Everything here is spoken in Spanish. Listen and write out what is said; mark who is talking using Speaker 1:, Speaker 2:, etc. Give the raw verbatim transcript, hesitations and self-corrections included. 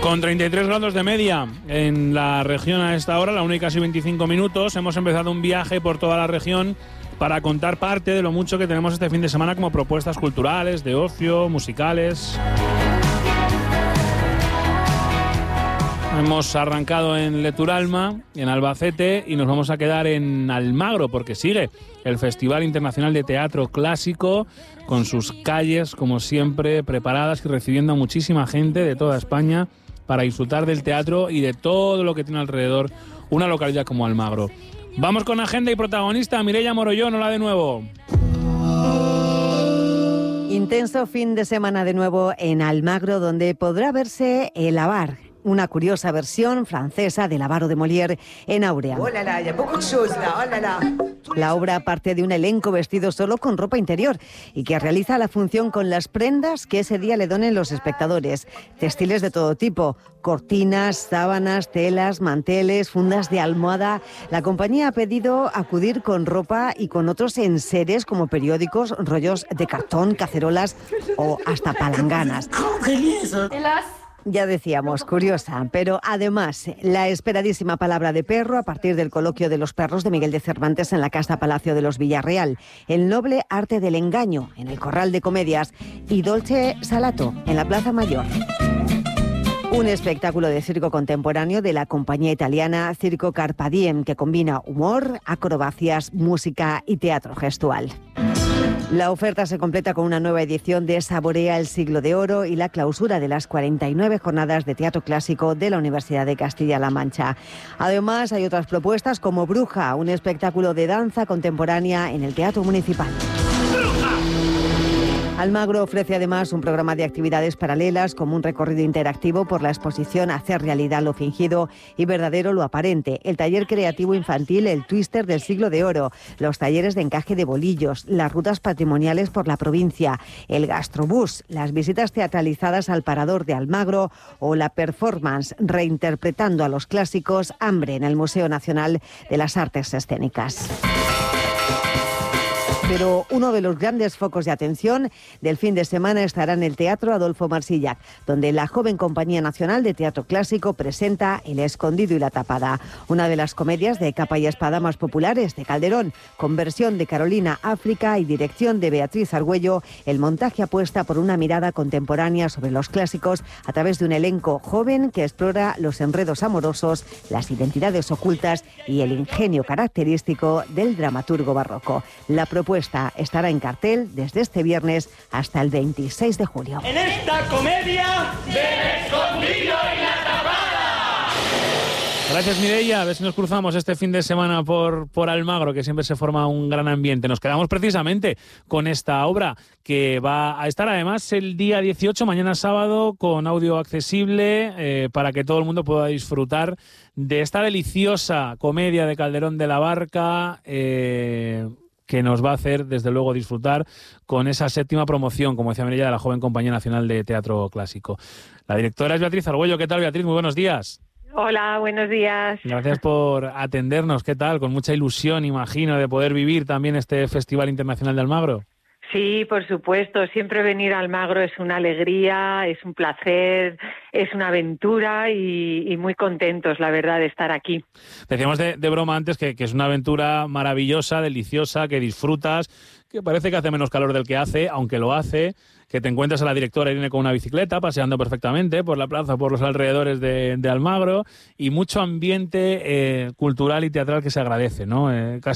Speaker 1: Con treinta y tres grados de media en la región a esta hora, la una y casi veinticinco minutos, hemos empezado un viaje por toda la región para contar parte de lo mucho que tenemos este fin de semana como propuestas culturales, de ocio, musicales. Hemos arrancado en Leturalma, en Albacete, y nos vamos a quedar en Almagro, porque sigue el Festival Internacional de Teatro Clásico, con sus calles, como siempre, preparadas y recibiendo a muchísima gente de toda España para disfrutar del teatro y de todo lo que tiene alrededor una localidad como Almagro. Vamos con agenda y protagonista, Mireia Morollón, hola de nuevo.
Speaker 2: Intenso fin de semana de nuevo en Almagro, donde podrá verse el Avar, una curiosa versión francesa del Avaro de Molière en Áurea.
Speaker 3: Oh là là, y a beaucoup de choses là, oh là là.
Speaker 2: La obra parte de un elenco vestido solo con ropa interior y que realiza la función con las prendas que ese día le donen los espectadores. Textiles de todo tipo, cortinas, sábanas, telas, manteles, fundas de almohada. La compañía ha pedido acudir con ropa y con otros enseres como periódicos, rollos de cartón, cacerolas o hasta palanganas. Ya decíamos, curiosa, pero además la esperadísima palabra de perro a partir del coloquio de los perros de Miguel de Cervantes en la Casa Palacio de los Villarreal, el noble arte del engaño en el Corral de Comedias y Dolce Salato en la Plaza Mayor. Un espectáculo de circo contemporáneo de la compañía italiana Circo Carpe Diem que combina humor, acrobacias, música y teatro gestual. La oferta se completa con una nueva edición de Saborea el Siglo de Oro y la clausura de las cuarenta y nueve jornadas de teatro clásico de la Universidad de Castilla-La Mancha. Además, hay otras propuestas como Bruja, un espectáculo de danza contemporánea en el Teatro Municipal. Almagro ofrece además un programa de actividades paralelas como un recorrido interactivo por la exposición Hacer realidad lo fingido y verdadero lo aparente, el taller creativo infantil El Twister del Siglo de Oro, los talleres de encaje de bolillos, las rutas patrimoniales por la provincia, el gastrobús, las visitas teatralizadas al Parador de Almagro o la performance reinterpretando a los clásicos Hambre en el Museo Nacional de las Artes Escénicas. Pero uno de los grandes focos de atención del fin de semana estará en el Teatro Adolfo Marsillac, donde la joven Compañía Nacional de Teatro Clásico presenta El Escondido y la Tapada, una de las comedias de capa y espada más populares de Calderón, con versión de Carolina África y dirección de Beatriz Argüello. El montaje apuesta por una mirada contemporánea sobre los clásicos a través de un elenco joven que explora los enredos amorosos, las identidades ocultas y el ingenio característico del dramaturgo barroco. La propuesta estará en cartel desde este viernes hasta el veintiséis de julio.
Speaker 4: En esta comedia del Escondido y la Tapada.
Speaker 1: Gracias, Mireia. A ver si nos cruzamos este fin de semana por, por Almagro, que siempre se forma un gran ambiente. Nos quedamos precisamente con esta obra que va a estar además el día dieciocho, mañana sábado, con audio accesible eh, para que todo el mundo pueda disfrutar de esta deliciosa comedia de Calderón de la Barca, eh, que nos va a hacer, desde luego, disfrutar con esa séptima promoción, como decía Mireia, de la joven Compañía Nacional de Teatro Clásico. La directora es Beatriz Argüello. ¿Qué tal, Beatriz? Muy buenos días.
Speaker 5: Hola, buenos días.
Speaker 1: Gracias por atendernos. ¿Qué tal? Con mucha ilusión, imagino, de poder vivir también este Festival Internacional de Almagro.
Speaker 5: Sí, por supuesto. Siempre venir a Almagro es una alegría, es un placer, es una aventura y, y muy contentos, la verdad, de estar aquí.
Speaker 1: Decíamos de, de broma antes que, que es una aventura maravillosa, deliciosa, que disfrutas, que parece que hace menos calor del que hace, aunque lo hace, que te encuentras a la directora Irene con una bicicleta, paseando perfectamente por la plaza, por los alrededores de, de Almagro, y mucho ambiente eh, cultural y teatral que se agradece, ¿no? Eh, casi